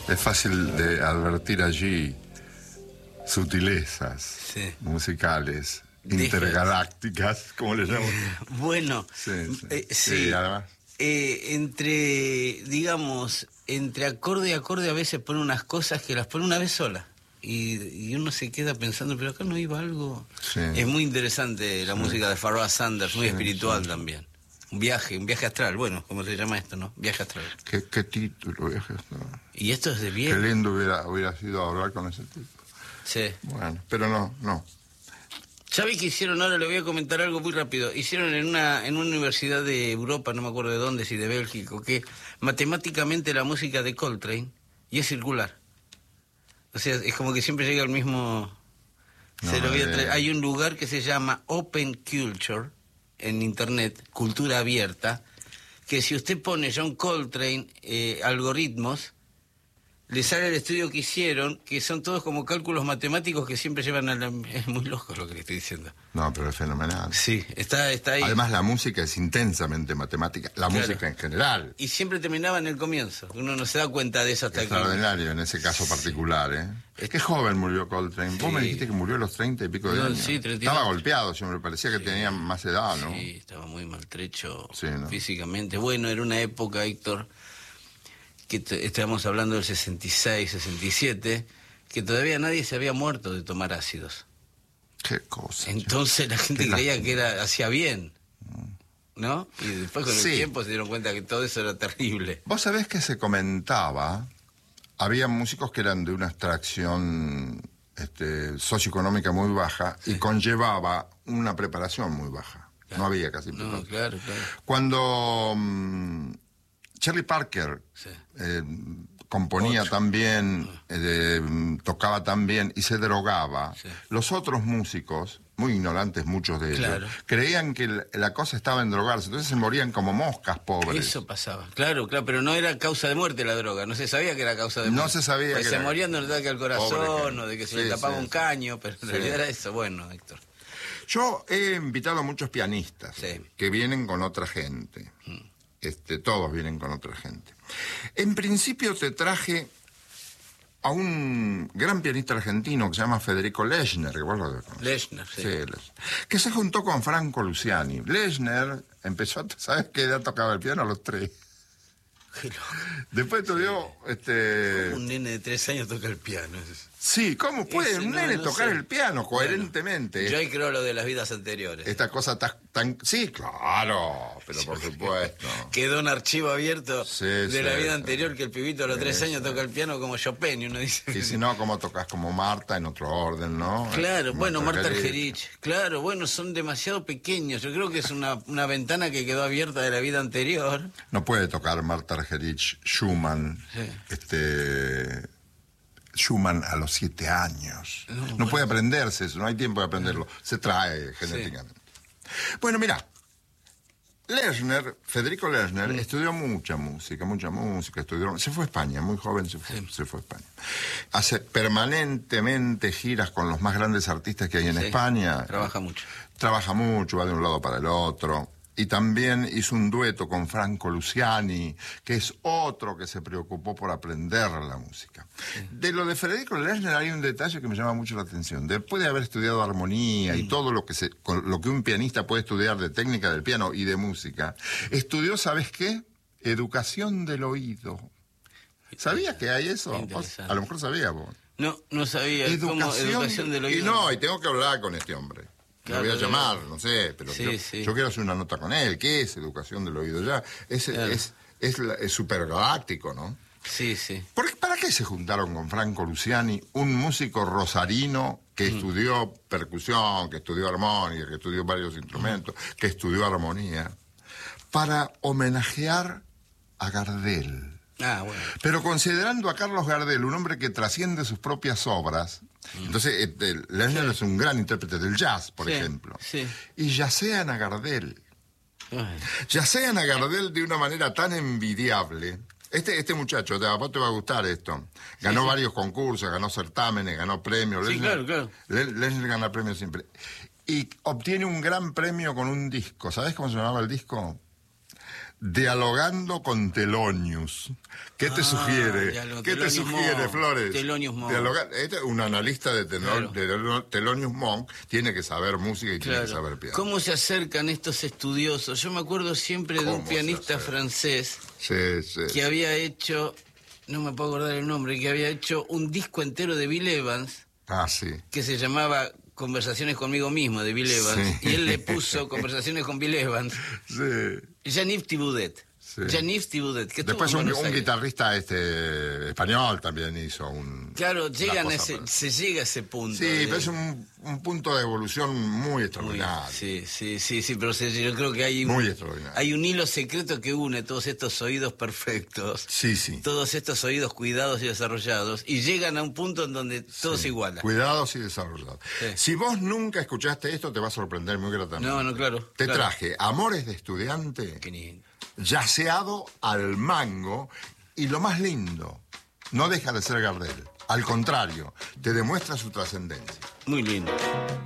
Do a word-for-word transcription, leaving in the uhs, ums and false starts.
Es fácil de advertir allí sutilezas sí. musicales, intergalácticas, como le llaman. Bueno, sí, sí. Eh, sí. sí además. Eh, entre, digamos, entre acorde y acorde a veces pone unas cosas que las pone una vez sola. Y, y uno se queda pensando, pero acá no iba algo. Sí. Es muy interesante la sí. música de Pharoah Sanders, muy sí, espiritual sí. también. Un viaje, un viaje astral, bueno, ¿cómo se llama esto, no? Viaje astral. ¿Qué, qué título, viaje astral? Y esto es de bien. Qué lindo hubiera, hubiera sido hablar con ese tipo. Sí. Bueno, pero no, no. ¿Sabes qué hicieron? Ahora le voy a comentar algo muy rápido. Hicieron en una en una universidad de Europa, no me acuerdo de dónde, si de Bélgica, que matemáticamente la música de Coltrane y es circular. O sea, es como que siempre llega al mismo... No, se lo voy a traer. Hay un lugar que se llama Open Culture en internet, cultura abierta, que si usted pone John Coltrane, eh, algoritmos, le sale el estudio que hicieron, que son todos como cálculos matemáticos que siempre llevan a la... Es muy loco lo que le estoy diciendo. No, pero es fenomenal. Sí, está, está ahí. Además, la música es intensamente matemática, la claro. música en general. Y siempre terminaba en el comienzo. Uno no se da cuenta de eso hasta que... Extraordinario en ese caso particular, ¿eh? Es que joven murió Coltrane. Sí. Vos me dijiste que murió a los treinta y pico de no, años. Sí, treinta y dos. Estaba golpeado, siempre parecía que sí. tenía más edad, ¿no? Sí, estaba muy maltrecho sí, ¿no? físicamente. Bueno, era una época, Héctor... que estábamos hablando del sesenta y seis, sesenta y siete, que todavía nadie se había muerto de tomar ácidos. Qué cosa. Entonces la gente creía lástima. que era hacía bien, ¿no? Y después con sí. el tiempo se dieron cuenta que todo eso era terrible. Vos sabés que se comentaba, había músicos que eran de una extracción este, socioeconómica muy baja sí. y conllevaba una preparación muy baja. Claro. No había casi preparación. No, claro, claro. Cuando... Um, Charlie Parker sí. eh, componía Ocho. también, eh, tocaba también y se drogaba. Sí. Los otros músicos, muy ignorantes muchos de ellos, claro. creían que la cosa estaba en drogarse, entonces se morían como moscas, pobres. Eso pasaba, claro, claro, pero no era causa de muerte la droga, no se sabía que era causa de muerte. No se sabía pues que se era... morían de un ataque al corazón o de que se sí, le tapaba sí, un caño, pero en sí. realidad era eso. Bueno, Héctor. Yo he invitado a muchos pianistas sí. que vienen con otra gente. Mm. Este, todos vienen con otra gente. En principio te traje a un gran pianista argentino que se llama Federico Lechner, que vos lo conoces. Lechner, sí. sí Lechner, que se juntó con Franco Luciani. Lechner empezó, ¿sabes qué edad tocaba el piano? A los tres. Qué loco. Después tuvieron... Sí. Este... Un nene de tres años toca el piano. Sí, ¿cómo puede Ese, un nene no, no tocar sé. el piano coherentemente? Bueno, yo ahí creo lo de las vidas anteriores. Esta cosa tan... tan... Sí, claro, pero por supuesto. Quedó un archivo abierto sí, de sí, la vida sí. anterior que el pibito a los sí, tres años sí. toca el piano como Chopin y uno dice... Y si no, como tocas como Marta en otro orden, ¿no? Claro, Marta bueno, Marta Argerich. Argerich. Claro, bueno, son demasiado pequeños. Yo creo que es una, una ventana que quedó abierta de la vida anterior. No puede tocar Marta Argerich Schumann, sí. este... Schumann a los siete años. No, no bueno. puede aprenderse eso, no hay tiempo de aprenderlo. Se trae genéticamente. Sí. Bueno, mira, Lechner, Federico Lechner, sí. estudió mucha música, mucha música, estudió, se fue a España, muy joven se fue, sí. se fue a España. Hace permanentemente giras con los más grandes artistas que hay en sí. España. Trabaja mucho. Trabaja mucho, va de un lado para el otro. Y también hizo un dueto con Franco Luciani, que es otro que se preocupó por aprender la música. Sí. De lo de Federico Lechner hay un detalle que me llama mucho la atención. Después de haber estudiado armonía mm. y todo lo que se, lo que un pianista puede estudiar de técnica del piano y de música, estudió, ¿sabes qué? Educación del oído. ¿Sabías que hay eso? ¿Vos? A lo mejor sabías vos. No, no sabía. Educación, ¿Cómo? Educación del oído. Y no, y tengo que hablar con este hombre. Claro, lo voy a llamar, no sé, pero sí, yo, sí. yo quiero hacer una nota con él. ¿Qué es educación del oído? Ya es claro. es es, es supergaláctico, ¿no? Sí, sí. ¿Por qué, ¿Para qué se juntaron con Franco Luciani, un músico rosarino que mm. estudió percusión, que estudió armónica, que estudió varios instrumentos, mm. que estudió armonía, para homenajear a Gardel? Ah, bueno. Pero considerando a Carlos Gardel un hombre que trasciende sus propias obras, mm. entonces eh, Lechner sí. es un gran intérprete del jazz, por sí, ejemplo. Sí. Y yacean a Gardel. Ay. Yacean a Gardel de una manera tan envidiable. Este, este muchacho, a vos te va a gustar esto. Ganó sí, sí. varios concursos, ganó certámenes, ganó premios. Sí, Lechner, claro, claro. Lechner gana premios siempre. Y obtiene un gran premio con un disco. ¿Sabés cómo se llamaba el disco? Dialogando con Thelonious. ¿Qué te Ah, sugiere? ya lo- ¿Qué te Thelonious sugiere, Monk. Flores? Thelonious Monk. Dialogar- este, un analista de, tenor, Claro. de Thelonious Monk tiene que saber música y tiene Claro. que saber piano. ¿Cómo se acercan estos estudiosos? Yo me acuerdo siempre de un ¿Cómo se pianista acercan? francés Sí, sí. que había hecho, no me puedo acordar el nombre, que había hecho un disco entero de Bill Evans Ah, sí. que se llamaba Conversaciones conmigo mismo, de Bill Evans, Sí. y él le puso Conversaciones con Bill Evans, Sí. Jean-Yves Thibaudet. Sí. Jean-Yves Thibaudet, que estuvo Después en un, Buenos un Aires. guitarrista este español también hizo un... Claro, llegan una a cosa, ese, pero- se llega a ese punto. Sí, de- pero es un, un punto de evolución muy muy- extraordinario. sí, sí, sí, sí, pero se- yo creo que hay un, Muy extraordinario. hay un hilo secreto que une todos estos oídos perfectos, Sí, sí. todos estos oídos cuidados y desarrollados, y llegan a un punto en donde todo Sí. se iguala. Cuidados y desarrollados. Sí. Si vos nunca escuchaste esto, te va a sorprender muy gratamente. No, no, claro. Te claro. traje Amores de Estudiante, Qué lindo. yaceado al mango, y lo más lindo, no deja de ser Gardel. Al contrario, te demuestra su trascendencia. Muy lindo.